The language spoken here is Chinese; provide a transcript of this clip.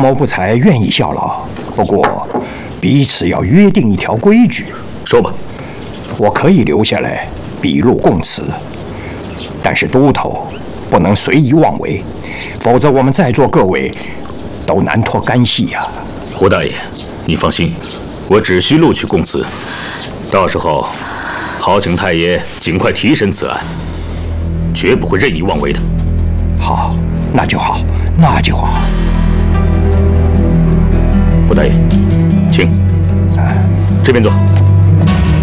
某不才愿意效劳，不过彼此要约定一条规矩。 说吧。 我可以留下来笔录供词，但是都头不能随意妄为，否则我们在座各位都难脱干系呀。 胡大爷，你放心，我只需录取供词，到时候好请太爷尽快提审此案，绝不会任意妄为的。 好，那就好，那就好。 胡大爷，请，这边坐。